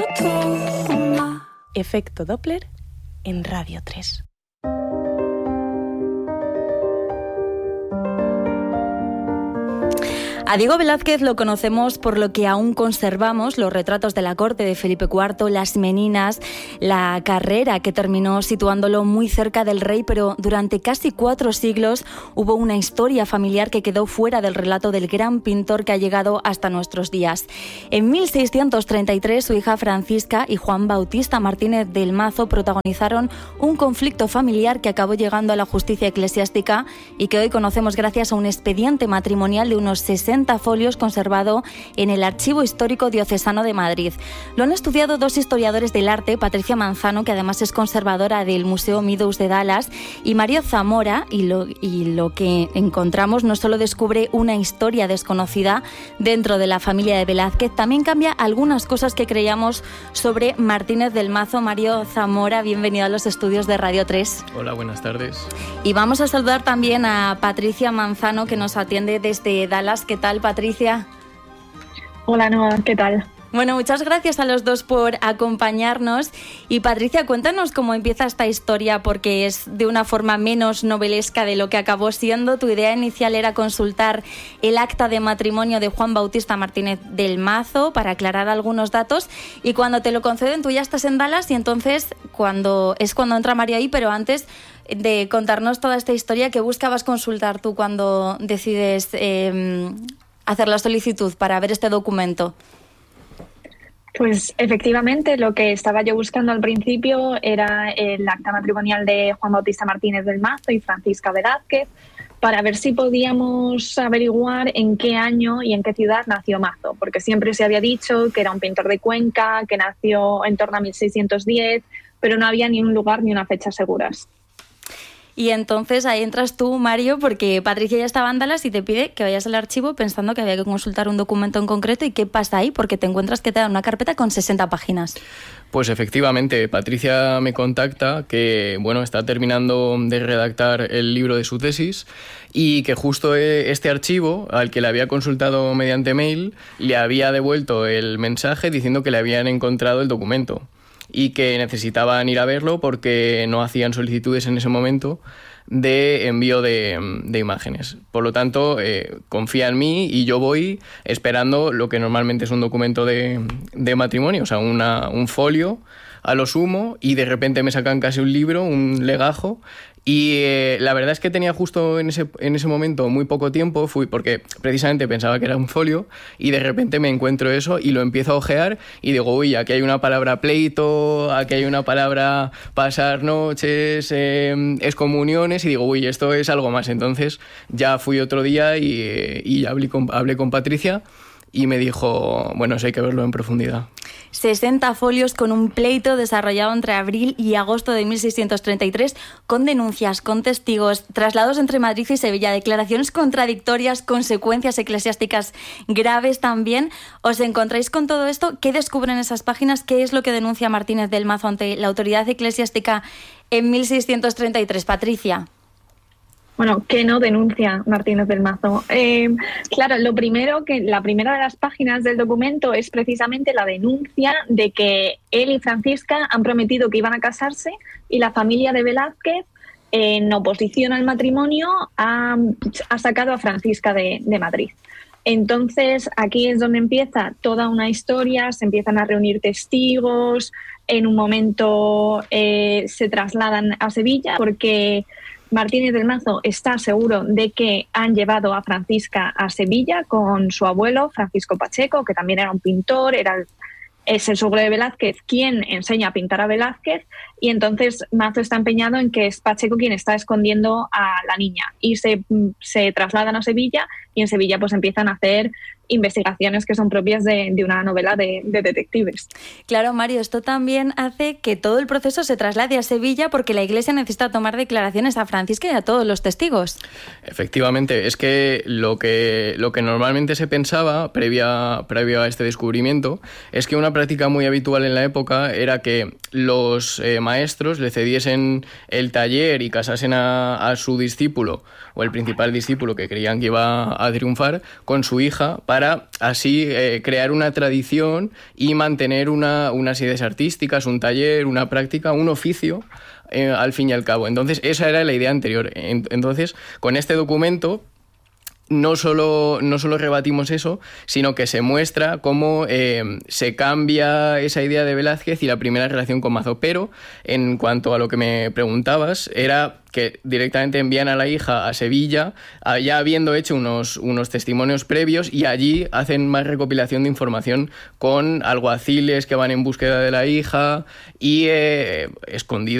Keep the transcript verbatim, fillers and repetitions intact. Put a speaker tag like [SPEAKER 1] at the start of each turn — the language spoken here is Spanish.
[SPEAKER 1] toma. Efecto Doppler en Radio tres.
[SPEAKER 2] A Diego Velázquez lo conocemos por lo que aún conservamos, los retratos de la corte de Felipe cuarto, las meninas, la carrera que terminó situándolo muy cerca del rey, pero durante casi cuatro siglos hubo una historia familiar que quedó fuera del relato del gran pintor que ha llegado hasta nuestros días. En mil seiscientos treinta y tres, su hija Francisca y Juan Bautista Martínez del Mazo protagonizaron un conflicto familiar que acabó llegando a la justicia eclesiástica y que hoy conocemos gracias a un expediente matrimonial de unos sesenta folios conservado en el Archivo Histórico Diocesano de Madrid. Lo han estudiado dos historiadores del arte, Patricia Manzano, que además es conservadora del Museo Meadows de Dallas, y Mario Zamora, y lo, y lo que encontramos no solo descubre una historia desconocida dentro de la familia de Velázquez, también cambia algunas cosas que creíamos sobre Martínez del Mazo. Mario Zamora, bienvenido a los estudios de Radio tres.
[SPEAKER 3] Hola, buenas tardes.
[SPEAKER 2] Y vamos a saludar también a Patricia Manzano, que nos atiende desde Dallas. ¿Qué tal, Patricia?
[SPEAKER 4] Hola, Noa, ¿qué tal?
[SPEAKER 2] Bueno, muchas gracias a los dos por acompañarnos. Y Patricia, cuéntanos cómo empieza esta historia, porque es de una forma menos novelesca de lo que acabó siendo. Tu idea inicial era consultar el acta de matrimonio de Juan Bautista Martínez del Mazo para aclarar algunos datos, y cuando te lo conceden tú ya estás en Dallas, y entonces cuando es cuando entra Mario ahí, pero antes de contarnos toda esta historia, ¿qué buscabas consultar tú cuando decides eh, hacer la solicitud para ver este documento?
[SPEAKER 4] Pues efectivamente lo que estaba yo buscando al principio era el acta matrimonial de Juan Bautista Martínez del Mazo y Francisca Velázquez, para ver si podíamos averiguar en qué año y en qué ciudad nació Mazo, porque siempre se había dicho que era un pintor de Cuenca, que nació en torno a mil seiscientos diez, pero no había ni un lugar ni una fecha seguras.
[SPEAKER 2] Y entonces ahí entras tú, Mario, porque Patricia ya estaba en Dallas y te pide que vayas al archivo pensando que había que consultar un documento en concreto. ¿Y qué pasa ahí? Porque te encuentras que te dan una carpeta con sesenta páginas.
[SPEAKER 3] Pues efectivamente, Patricia me contacta que bueno, está terminando de redactar el libro de su tesis y que justo este archivo, al que le había consultado mediante mail, le había devuelto el mensaje diciendo que le habían encontrado el documento y que necesitaban ir a verlo porque no hacían solicitudes en ese momento de envío de, de imágenes. Por lo tanto, eh, confía en mí y yo voy esperando lo que normalmente es un documento de, de matrimonio, o sea, una, un folio a lo sumo, y de repente me sacan casi un libro, un legajo. Y eh, la verdad es que tenía justo en ese, en ese momento muy poco tiempo, fui porque precisamente pensaba que era un folio, y de repente me encuentro eso y lo empiezo a ojear y digo, uy, aquí hay una palabra pleito, aquí hay una palabra pasar noches, eh, excomuniones, y digo, uy, esto es algo más. Entonces ya fui otro día y, y hablé, con, hablé con Patricia y me dijo, bueno, eso hay que verlo en profundidad.
[SPEAKER 2] sesenta folios con un pleito desarrollado entre abril y agosto de mil seiscientos treinta y tres, con denuncias, con testigos, traslados entre Madrid y Sevilla, declaraciones contradictorias, consecuencias eclesiásticas graves también. ¿Os encontráis con todo esto? ¿Qué descubren esas páginas? ¿Qué es lo que denuncia Martínez del Mazo ante la autoridad eclesiástica en mil seiscientos treinta y tres? Patricia.
[SPEAKER 4] Bueno, ¿qué no denuncia Martínez del Mazo? Eh, claro, lo primero que la primera de las páginas del documento es precisamente la denuncia de que él y Francisca han prometido que iban a casarse, y la familia de Velázquez, en oposición al matrimonio, ha, ha sacado a Francisca de, de Madrid. Entonces, aquí es donde empieza toda una historia, se empiezan a reunir testigos, en un momento eh, se trasladan a Sevilla porque Martínez del Mazo está seguro de que han llevado a Francisca a Sevilla con su abuelo, Francisco Pacheco, que también era un pintor, era el, es el suegro de Velázquez quien enseña a pintar a Velázquez, y entonces Mazo está empeñado en que es Pacheco quien está escondiendo a la niña, y se, se trasladan a Sevilla, y en Sevilla pues empiezan a hacer investigaciones que son propias de, de una novela de, de detectives.
[SPEAKER 2] Claro, Mario, esto también hace que todo el proceso se traslade a Sevilla, porque la Iglesia necesita tomar declaraciones a Francisca y a todos los testigos.
[SPEAKER 3] Efectivamente, es que lo que, lo que normalmente se pensaba previa, previo a este descubrimiento es que una práctica muy habitual en la época era que los eh, maestros le cediesen el taller y casasen a, a su discípulo, o el principal discípulo que creían que iba a triunfar, con su hija, para para así eh, crear una tradición y mantener una, unas ideas artísticas, un taller, una práctica, un oficio, eh, al fin y al cabo. Entonces, esa era la idea anterior. Entonces, con este documento no solo, no solo rebatimos eso, sino que se muestra cómo eh, se cambia esa idea de Velázquez y la primera relación con Mazo. Pero, en cuanto a lo que me preguntabas, era que directamente envían a la hija a Sevilla, ya habiendo hecho unos, unos testimonios previos, y allí hacen más recopilación de información con alguaciles que van en búsqueda de la hija y eh, escondidas